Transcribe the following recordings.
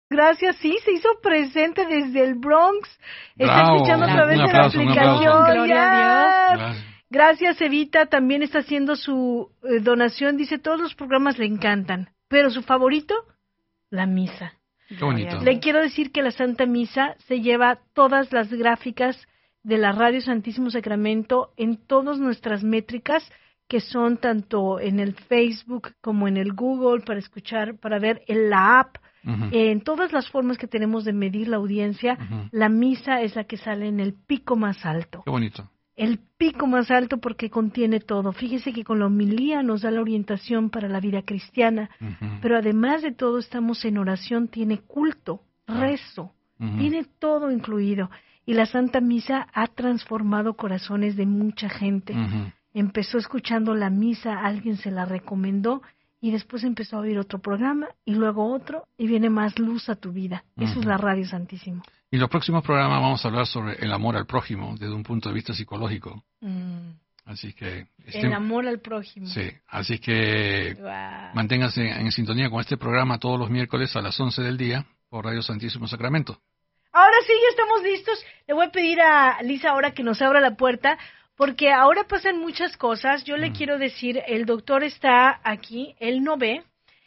Gracias, sí, se hizo presente desde el Bronx. Está Bravo, escuchando a través de la aplicación. Gloria a Dios. Gracias, Evita. También está haciendo su donación. Dice, todos los programas le encantan, pero su favorito, la misa. Qué bonito. Le quiero decir que la Santa Misa se lleva todas las gráficas de la Radio Santísimo Sacramento en todas nuestras métricas, que son tanto en el Facebook como en el Google, para escuchar, para ver en la app. En todas las formas que tenemos de medir la audiencia, la misa es la que sale en el pico más alto. Qué bonito. El pico más alto porque contiene todo. Fíjese que con la homilía nos da la orientación para la vida cristiana, pero además de todo estamos en oración, tiene culto, rezo, tiene todo incluido. Y la Santa Misa ha transformado corazones de mucha gente. Empezó escuchando la misa, alguien se la recomendó, y después empezó a oír otro programa, y luego otro, y viene más luz a tu vida. Eso es la Radio Santísimo. Y en los próximos programas vamos a hablar sobre el amor al prójimo desde un punto de vista psicológico. Así que... El amor al prójimo. Sí, así que manténganse en sintonía con este programa todos los miércoles a las 11 del día por Radio Santísimo Sacramento. Ahora sí, ya estamos listos. Le voy a pedir a Lisa ahora que nos abra la puerta, porque ahora pasan muchas cosas. Yo le quiero decir, el doctor está aquí, él no ve.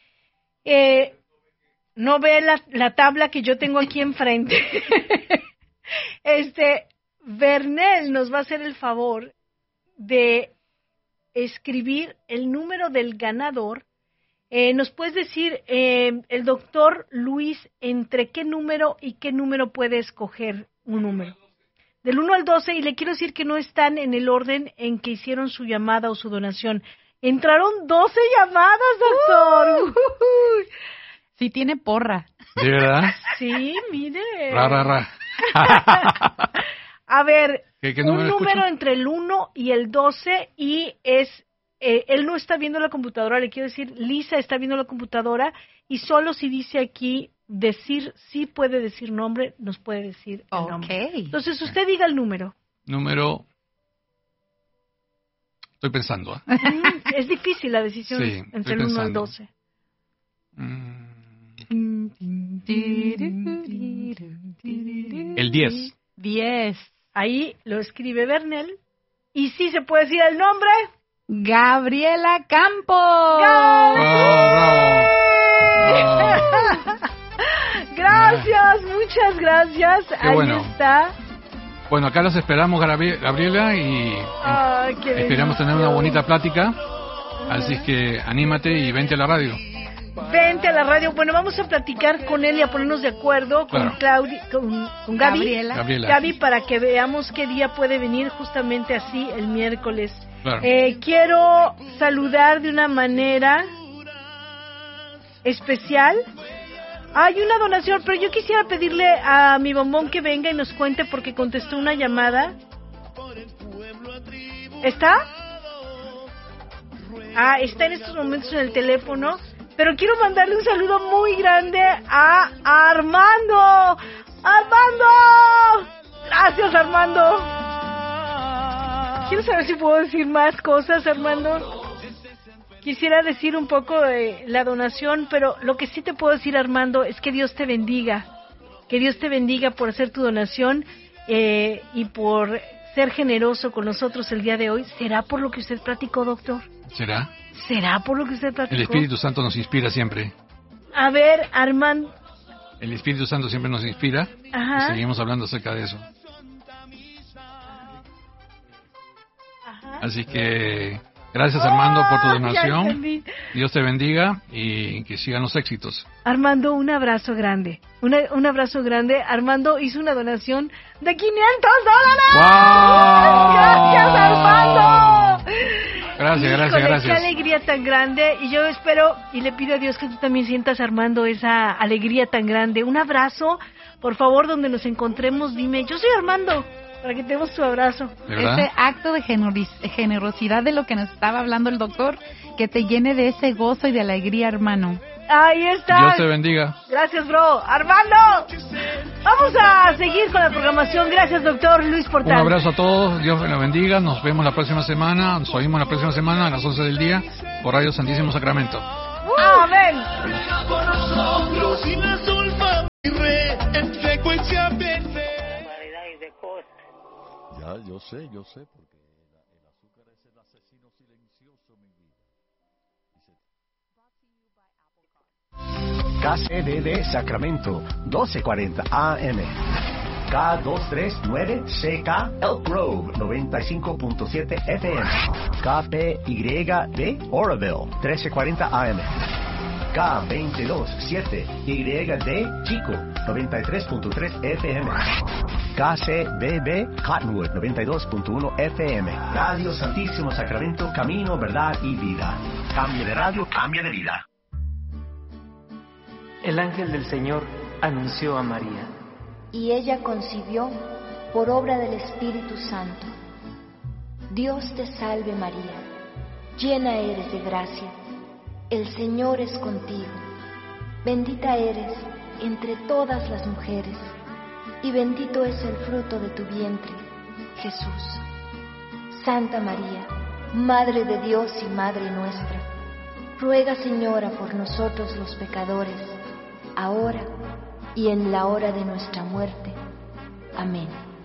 No ve la tabla que yo tengo aquí enfrente. Bernel nos va a hacer el favor de escribir el número del ganador. ¿Nos puedes decir, el doctor Luis, entre qué número y qué número puede escoger un número? Del 1 al 12, y le quiero decir que no están en el orden en que hicieron su llamada o su donación. Entraron 12 llamadas, doctor. Sí, tiene porra. ¿De verdad? Sí, mire. Ra. A ver, ¿Qué un número número escucho? entre el 1 y el 12, y es... él no está viendo la computadora, le quiero decir, Lisa está viendo la computadora, y solo si dice aquí decir, sí puede decir nombre, nos puede decir el nombre. Entonces usted diga el número. Número... Estoy pensando. Es difícil la decisión Sí, entre estoy el 1 al pensando. 12. El 10. 10. Ahí lo escribe Bernel. Y sí se puede decir el nombre. Gabriela Campos. Gracias, muchas gracias. Qué Ahí bueno. está. Bueno, acá los esperamos, Gabriela, y Ay, qué esperamos tener una bendición. bonita plática. Así es que anímate y vente a la radio. Vente a la radio. Bueno, vamos a platicar con él y a ponernos de acuerdo con Claro. con Gaby. Gabriela. Gaby, para que veamos qué día puede venir, justamente así, el miércoles. Claro. Quiero saludar de una manera especial. Hay una donación, pero yo quisiera pedirle a mi bombón que venga y nos cuente porque contestó una llamada. ¿Está? Está en estos momentos en el teléfono. Pero quiero mandarle un saludo muy grande a Armando. ¡Armando! Gracias, Armando. Quiero saber si puedo decir más cosas, Armando. Quisiera decir un poco de la donación, pero lo que sí te puedo decir, Armando, es que Dios te bendiga. Que Dios te bendiga por hacer tu donación y por ser generoso con nosotros el día de hoy. ¿Será por lo que usted platicó, doctor? ¿Será? ¿Será por lo que usted platicó? El Espíritu Santo nos inspira siempre. A ver, Armando. El Espíritu Santo siempre nos inspira. Ajá. Y seguimos hablando acerca de eso. Ajá. Así que gracias, Armando, por tu Ya donación. entendí. Dios te bendiga y que sigan los éxitos. Armando, un abrazo grande. Un abrazo grande. Armando hizo una donación de $500. ¡Wow! ¡Gracias, Armando! Gracias, Híjole, gracias. Qué alegría tan grande. Y yo espero y le pido a Dios que tú también sientas, Armando, esa alegría tan grande. Un abrazo, por favor, donde nos encontremos, dime, yo soy Armando, para que tengamos tu abrazo. ¿De verdad? Ese acto de generosidad de lo que nos estaba hablando el doctor, que te llene de ese gozo y de alegría, hermano. Ahí está. Dios te bendiga. Gracias, bro. Armando, vamos a seguir con la programación. Gracias, doctor Luis Portal. Un abrazo a todos, Dios me lo bendiga. Nos vemos la próxima semana, nos oímos la próxima semana a las 11 del día por Radio Santísimo Sacramento. Amén. Yo sé, porque el azúcar es el asesino silencioso, mi vida. KCDD Sacramento, 1240 AM. K239CK Elk Grove, 95.7 FM. KPYD Oroville, 1340 AM. K227YD Chico, 93.3 FM. KCBB Cottonwood, 92.1 FM. Radio Santísimo Sacramento, camino, verdad y vida. Cambia de radio, cambia de vida. El ángel del Señor anunció a María. Y ella concibió por obra del Espíritu Santo. Dios te salve María, llena eres de gracia, el Señor es contigo. Bendita eres entre todas las mujeres, y bendito es el fruto de tu vientre, Jesús. Santa María, Madre de Dios y Madre nuestra, ruega, Señora, por nosotros los pecadores, ahora y en la hora de nuestra muerte. Amén.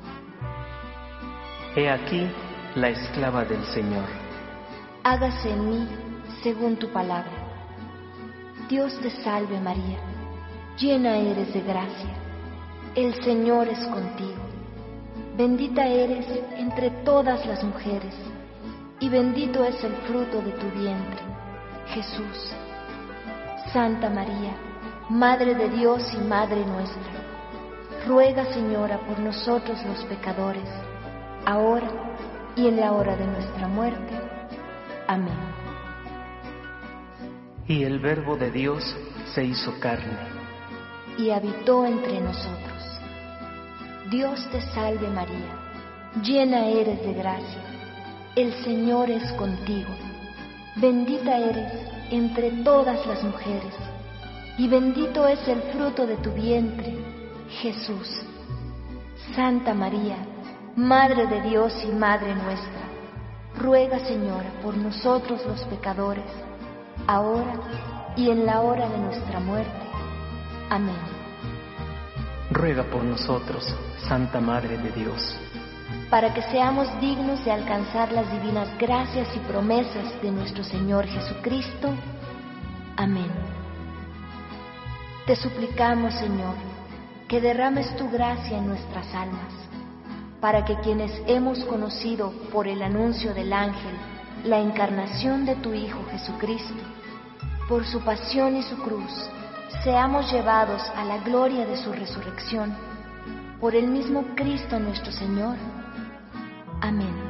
He aquí la esclava del Señor. Hágase en mí según tu palabra. Dios te salve María, llena eres de gracia, el Señor es contigo. Bendita eres entre todas las mujeres, y bendito es el fruto de tu vientre, Jesús. Santa María, Madre de Dios y Madre nuestra, ruega, Señora, por nosotros los pecadores, ahora y en la hora de nuestra muerte. Amén. Y el Verbo de Dios se hizo carne y habitó entre nosotros. Dios te salve María, llena eres de gracia, el Señor es contigo. Bendita eres entre todas las mujeres, y bendito es el fruto de tu vientre, Jesús. Santa María, Madre de Dios y Madre nuestra, ruega, Señora, por nosotros los pecadores, ahora y en la hora de nuestra muerte. Amén. Ruega por nosotros, Santa Madre de Dios, para que seamos dignos de alcanzar las divinas gracias y promesas de nuestro Señor Jesucristo. Amén. Te suplicamos, Señor, que derrames tu gracia en nuestras almas, para que quienes hemos conocido por el anuncio del ángel la encarnación de tu Hijo Jesucristo, por su pasión y su cruz, seamos llevados a la gloria de su resurrección, por el mismo Cristo nuestro Señor. Amén.